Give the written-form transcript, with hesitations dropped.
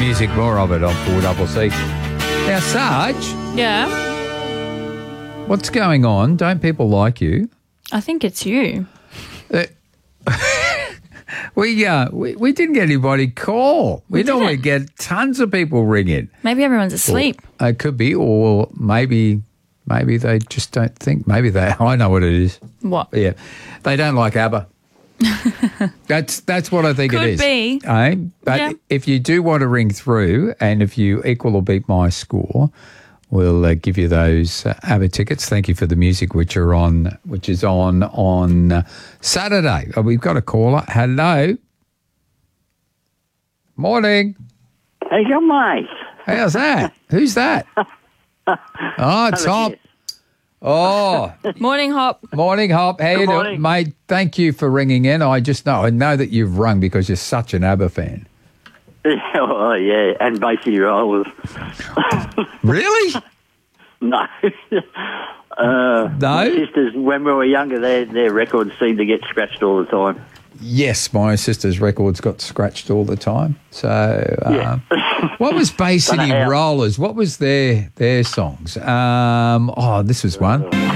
music, more of it on 4CC. Now, Sarge, Yeah. what's going on? Don't people like you? I think it's you. We didn't get anybody call. We normally get tons of people ring in. Maybe everyone's asleep. It could be, or maybe they just don't think. Maybe they. I know what it is. What? Yeah, they don't like ABBA. That's what I think it is. Could be. But Yeah. if you do want to ring through, and if you equal or beat my score, we'll give you those ABBA tickets. Thank you for the music, which is on Saturday. Oh, we've got a caller. Hello. Morning. Hey, your mate. How's that? Who's that? Oh, it's Hop. Oh, Morning, Hop. morning, Hop. How you doing, morning. mate? Thank you for ringing in. I know that you've rung because you're such an ABBA fan. Oh, yeah, and basically rollers. Really? No. No? My sisters, when we were younger, their records seemed to get scratched all the time. Yes, my sister's records got scratched all the time. So, what was Bay City Dunno how. Rollers? What was their songs? This was one.